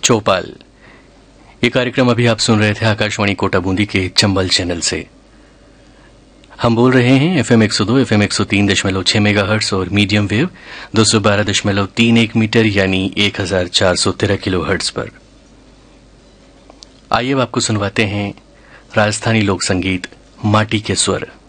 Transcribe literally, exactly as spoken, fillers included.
चौपाल। ये कार्यक्रम अभी आप सुन रहे थे आकाशवाणी कोटा बूंदी के चंबल चैनल से। हम बोल रहे हैं एफएम एक सौ दो, एफएम एक सौ तीन दशमलव छह मेगाहर्ट्ज और मीडियम वेव दो सौ बारह दशमलव तीन एक मीटर यानी एक हजार चार सौ तेरह किलो हर्ट्ज पर। आइए अब आपको सुनवाते हैं राजस्थानी लोक संगीत माटी के स्वर।